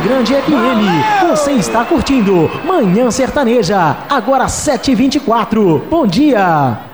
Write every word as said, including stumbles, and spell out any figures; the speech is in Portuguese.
Grande F M. Você está curtindo Manhã Sertaneja, agora sete e vinte e quatro. Bom dia!